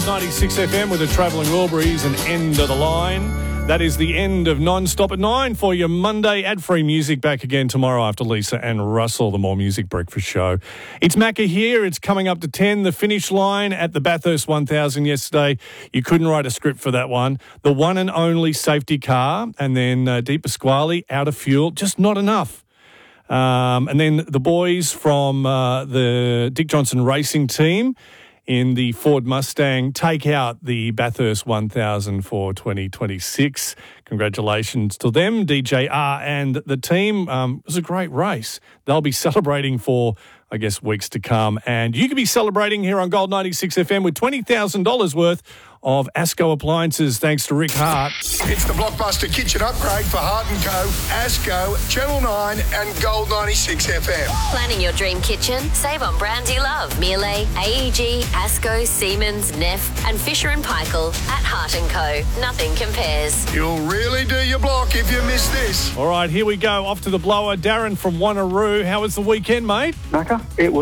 96 FM with the Travelling Wilburys and End of the Line. That is the end of Non-Stop at 9 for your Monday ad-free music. Back again tomorrow after Lisa and Russell, the More Music Breakfast Show. It's Macca here. It's coming up to 10. The finish line at the Bathurst 1000 yesterday. You couldn't write a script for that one. The one and only safety car, and then Di Pasquale out of fuel. Just not enough. And then the boys from the Dick Johnson Racing team in the Ford Mustang take out the Bathurst 1000 for 2026. Congratulations to them, DJR and the team. It was a great race. They'll be celebrating for, I guess, weeks to come. And you could be celebrating here on Gold 96 FM with $20,000 worth of Asco appliances, thanks to Rick Hart. It's the Blockbuster Kitchen Upgrade for Hart & Co, Asco, Channel 9 and Gold 96 FM. Planning your dream kitchen? Save on brands you love. Miele, AEG, Asco, Siemens, Neff and Fisher & Paykel at Hart & Co. Nothing compares. You'll really do your block if you miss this. All right, here we go. Off to the blower. Darren from Wanneroo. How was the weekend, mate? Macca, it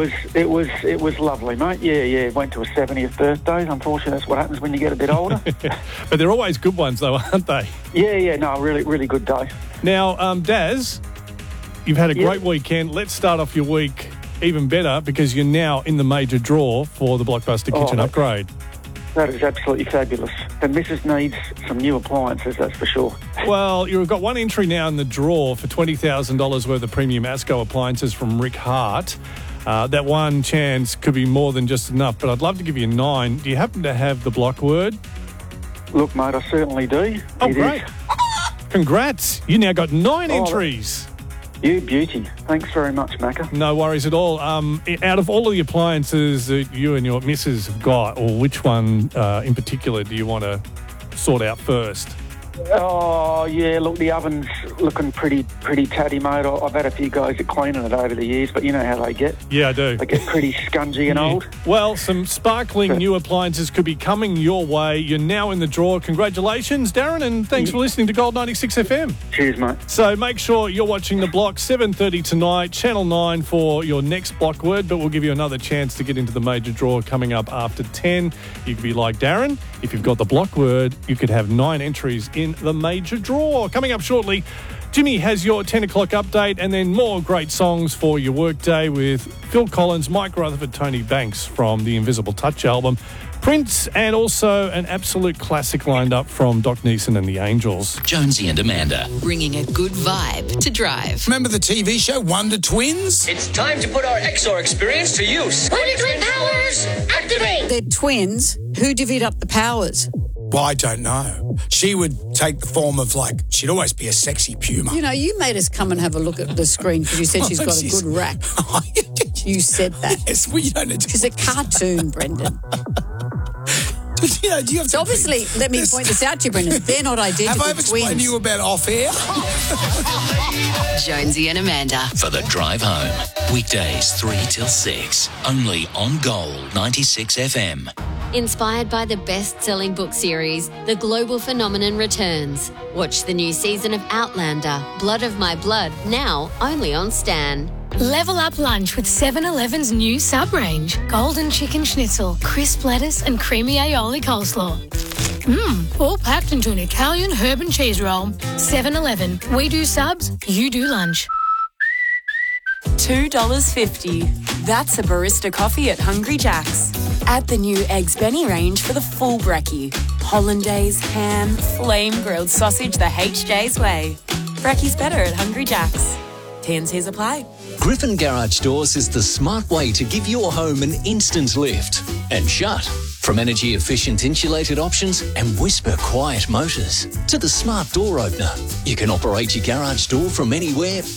was lovely, mate. Yeah. Went to a 70th birthday. Unfortunately, that's what happens when you get a bit older. But they're always good ones, though, aren't they? Yeah. No, really good day. Now, Daz, you've had a great weekend. Let's start off your week even better because you're now in the major draw for the Blockbuster Kitchen Upgrade. That is absolutely fabulous. The missus needs some new appliances, that's for sure. Well, you've got one entry now in the draw for $20,000 worth of premium Asco appliances from Rick Hart. That one chance could be more than just enough, but I'd love to give you 9. Do you happen to have the block word? Look, mate, I certainly do. Oh, great. Congrats. You now got 9 entries. You beauty. Thanks very much, Macca. No worries at all. Out of all of the appliances that you and your missus have got, or which one in particular do you want to sort out first? Oh, yeah, look, the oven's looking pretty tatty, mate. I've had a few guys at cleaning it over the years, but you know how they get. Yeah, I do. They get pretty scungy and old. Well, some sparkling new appliances could be coming your way. You're now in the draw. Congratulations, Darren, and thanks for listening to Gold 96 FM. Cheers, mate. So make sure you're watching the block, 7:30 tonight, Channel 9 for your next block word, but we'll give you another chance to get into the major draw coming up after 10. You could be like Darren. If you've got the block word, you could have 9 entries in the major draw. Coming up shortly, Jimmy has your 10 o'clock update and then more great songs for your workday with Phil Collins, Mike Rutherford, Tony Banks from the Invisible Touch album, Prince, and also an absolute classic lined up from Doc Neeson and the Angels. Jonesy and Amanda. Bringing a good vibe to drive. Remember the TV show Wonder Twins? It's time to put our XOR experience to use. Wonder Twin powers, activate! They're twins. Who divvied up the powers? Well, I don't know. She would take the form of, like, she'd always be a sexy puma. You know, you made us come and have a look at the screen because you said she's got a good rack. You said that. Yes, well, you don't know. She's a cartoon, Brendan. You know, do you have to so obviously, let me point this out to you, Brendan. They're not identical twins. Have I ever twins. explained to you about off-air? Jonesy and Amanda. For the drive home. Weekdays 3 till 6. Only on Gold 96 FM. Inspired by the best-selling book series, The Global Phenomenon returns. Watch the new season of Outlander, Blood of My Blood, now only on Stan. Level up lunch with 7-Eleven's new sub-range. Golden chicken schnitzel, crisp lettuce and creamy aioli coleslaw. All packed into an Italian herb and cheese roll. 7-Eleven. We do subs, you do lunch. $2.50. That's a barista coffee at Hungry Jack's. Add the new Eggs Benny range for the full brekkie. Hollandaise, ham, flame-grilled sausage the HJ's way. Brekkie's better at Hungry Jack's. T&Cs apply. Griffin Garage Doors is the smart way to give your home an instant lift and shut. From energy-efficient insulated options and whisper-quiet motors to the smart door opener. You can operate your garage door from anywhere